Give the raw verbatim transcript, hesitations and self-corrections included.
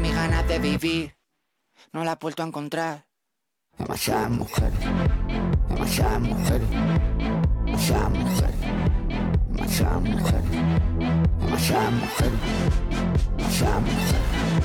mis ganas de vivir no las he vuelto a encontrar. Demasiadas mujeres, demasiadas mujeres, demasiadas mujeres, demasiadas mujeres, demasiadas mujeres.